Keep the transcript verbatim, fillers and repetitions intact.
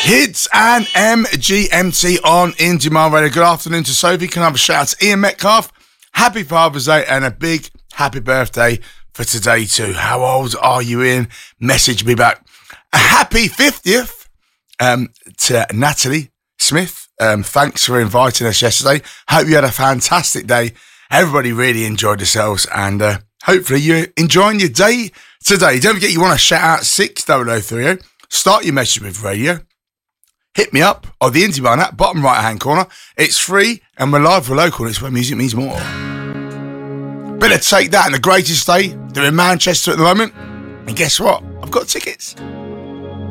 Hids and M G M T on Indie Mile Radio. Good afternoon to Sophie. Can I have a shout out to Ian Metcalf? Happy Father's Day and a big happy birthday for today too. How old are you, Ian? Message me back. A happy fiftieth um, to Natalie Smith. Um, thanks for inviting us yesterday. Hope you had a fantastic day. Everybody really enjoyed themselves and uh, hopefully you're enjoying your day today. Don't forget you want to shout out six thousand thirty. Start your message with radio. Hit me up or the Indie Mile app, bottom right hand corner. It's free and we're live, we're local. It's where music means more. Better take that and the greatest day. They're in Manchester at the moment. And guess what? I've got tickets.